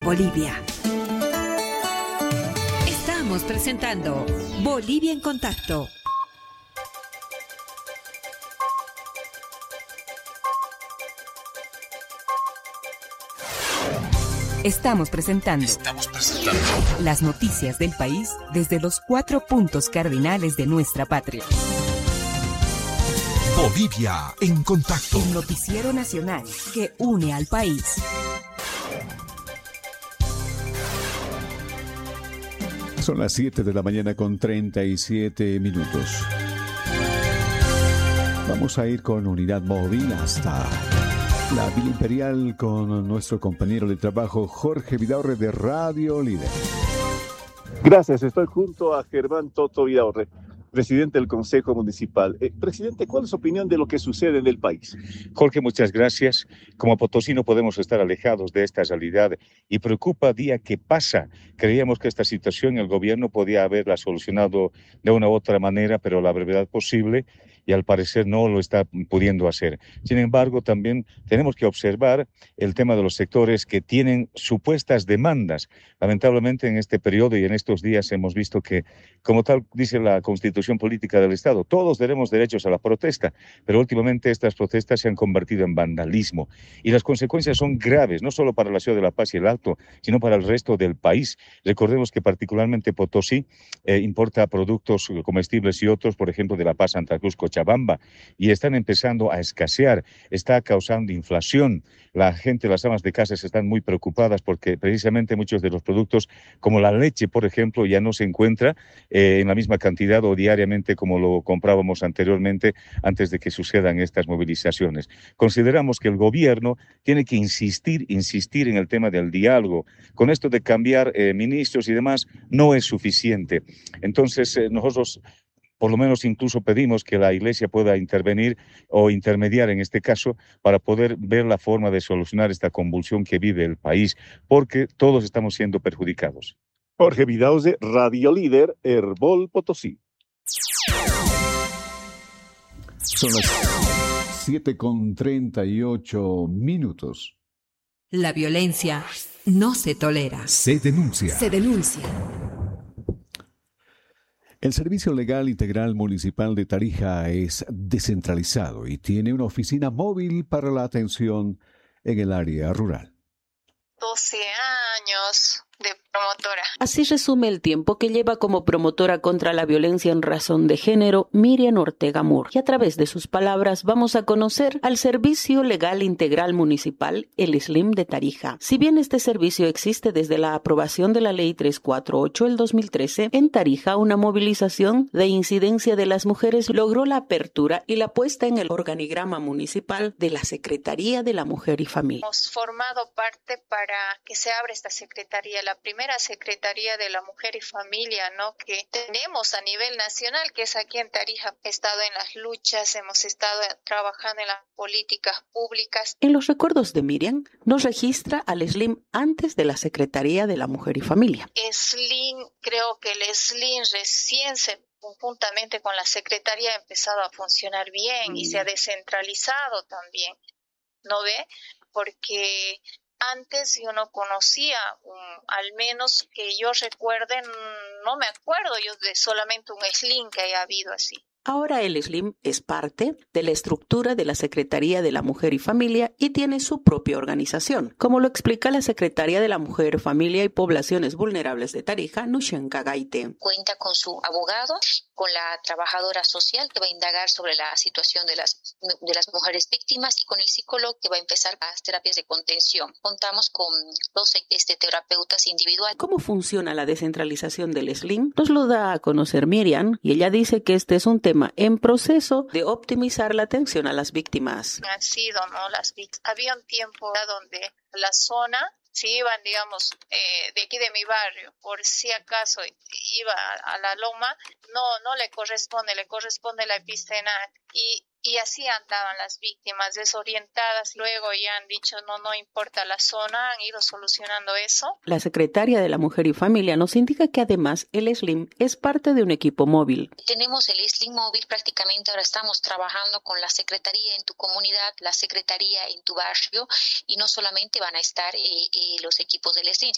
Bolivia. Estamos presentando Bolivia en Contacto. Estamos presentando las noticias del país desde los 4 puntos cardinales de nuestra patria. Bolivia en Contacto. El noticiero nacional que une al país. Son las 7 de la mañana con 37 minutos. Vamos a ir con unidad móvil hasta la Villa Imperial con nuestro compañero de trabajo Jorge Vidaurre de Radio Líder. Gracias, estoy junto a Germán Toto Vidaurre, presidente del Consejo Municipal. Presidente, ¿cuál es su opinión de lo que sucede en el país? Jorge, muchas gracias. Como potosí no podemos estar alejados de esta realidad y preocupa día que pasa. Creíamos que esta situación el gobierno podía haberla solucionado de una u otra manera, pero a la brevedad posible, y al parecer no lo está pudiendo hacer. Sin embargo, también tenemos que observar el tema de los sectores que tienen supuestas demandas. Lamentablemente en este periodo y en estos días hemos visto que, como tal dice la Constitución Política del Estado, todos tenemos derechos a la protesta, pero últimamente estas protestas se han convertido en vandalismo y las consecuencias son graves, no solo para la ciudad de La Paz y el Alto, sino para el resto del país. Recordemos que particularmente Potosí importa productos comestibles y otros, por ejemplo, de La Paz, Santa Cruz, Cochabamba, y están empezando a escasear, está causando inflación. La gente, las amas de casa están muy preocupadas porque precisamente muchos de los productos, como la leche, por ejemplo, ya no se encuentra en la misma cantidad o diariamente como lo comprábamos anteriormente antes de que sucedan estas movilizaciones. Consideramos que el gobierno tiene que insistir en el tema del diálogo. Con esto de cambiar ministros y demás no es suficiente. Entonces nosotros por lo menos incluso pedimos que la Iglesia pueda intervenir o intermediar en este caso para poder ver la forma de solucionar esta convulsión que vive el país, porque todos estamos siendo perjudicados. Jorge Vidaurre, Radio Líder, Herbol, Potosí. Son las 7 con 38 minutos. La violencia no se tolera. Se denuncia. Se denuncia. El Servicio Legal Integral Municipal de Tarija es descentralizado y tiene una oficina móvil para la atención en el área rural. 12 años de promotora. Así resume el tiempo que lleva como promotora contra la violencia en razón de género Miriam Ortega Moore. Y a través de sus palabras vamos a conocer al Servicio Legal Integral Municipal, el SLIM de Tarija. Si bien este servicio existe desde la aprobación de la Ley 348 del 2013, en Tarija una movilización de incidencia de las mujeres logró la apertura y la puesta en el organigrama municipal de la Secretaría de la Mujer y Familia. Hemos formado parte para que se abra esta secretaría, la primera Secretaría de la Mujer y Familia, ¿no?, que tenemos a nivel nacional, que es aquí en Tarija. He estado en las luchas, hemos estado trabajando en las políticas públicas. En los recuerdos de Miriam, nos registra al SLIM antes de la Secretaría de la Mujer y Familia. Creo que el SLIM recién conjuntamente con la Secretaría ha empezado a funcionar bien y se ha descentralizado también, ¿no ve? Porque antes yo no conocía, al menos que yo recuerde, no me acuerdo yo de solamente un SLIM que haya habido así. Ahora el SLIM es parte de la estructura de la Secretaría de la Mujer y Familia y tiene su propia organización, como lo explica la Secretaria de la Mujer, Familia y Poblaciones Vulnerables de Tarija, Nushenka Gaite. Cuenta con su abogado, con la trabajadora social que va a indagar sobre la situación de las mujeres víctimas y con el psicólogo que va a empezar las terapias de contención. Contamos con 12 terapeutas individuales. ¿Cómo funciona la descentralización del SLIM? Nos lo da a conocer Miriam y ella dice que este es un tema en proceso de optimizar la atención a las víctimas. Han sido, ¿no?, las víctimas. Había un tiempo donde la zona, si iban, digamos, de aquí de mi barrio, por si acaso iba a la loma, no le corresponde la epicena y así andaban las víctimas desorientadas. Luego ya han dicho no importa la zona, han ido solucionando eso. La Secretaria de la Mujer y Familia nos indica que además el SLIM es parte de un equipo móvil. Tenemos el SLIM móvil, prácticamente ahora estamos trabajando con la Secretaría en tu comunidad, la Secretaría en tu barrio y no solamente van a estar los equipos del SLIM,